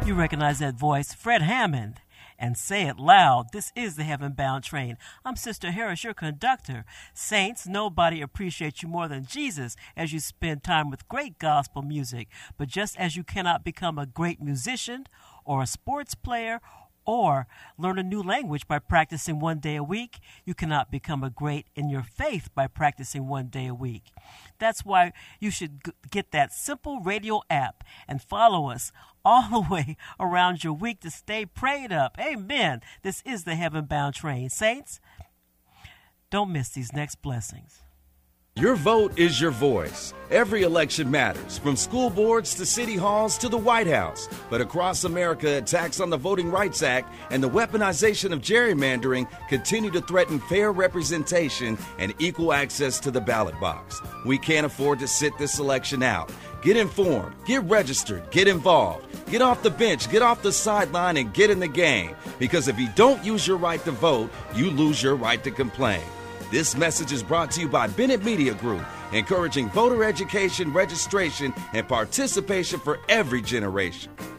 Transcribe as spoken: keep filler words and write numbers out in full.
You recognize that voice, Fred Hammond. And say it loud, this is the Heaven Bound Train. I'm Sister Harris, your conductor. Saints, nobody appreciates you more than Jesus as you spend time with great gospel music. But just as you cannot become a great musician or a sports player or learn a new language by practicing one day a week, you cannot become a great in your faith by practicing one day a week. That's why you should g- get that simple radio app and follow us all the way around your week to stay prayed up. Amen. This is the Heaven Bound Train. Saints, don't miss these next blessings. Your vote is your voice. Every election matters, from school boards to city halls to the White House. But across America, attacks on the Voting Rights Act and the weaponization of gerrymandering continue to threaten fair representation and equal access to the ballot box. We can't afford to sit this election out. Get informed, get registered, get involved. Get off the bench, get off the sideline, and get in the game. Because if you don't use your right to vote, you lose your right to complain. This message is brought to you by Bennett Media Group, encouraging voter education, registration, and participation for every generation.